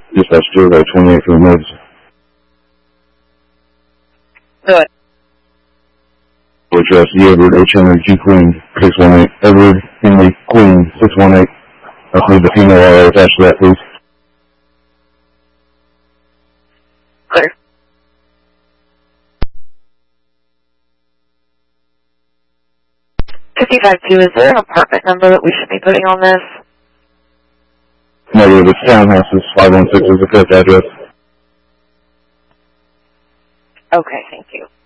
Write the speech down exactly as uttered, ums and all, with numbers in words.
Dispatch two by twenty-eight for emergency. Good. Address E. Edward H. Henry G. Queen, six one eight. Edward Henry Queen, six one eight. I'll need the female R O attached to that, please. Clear. fifty-five two, is there an apartment number that we should be putting on this? Negative, it's townhouses, five one six is the correct address. Okay, thank you.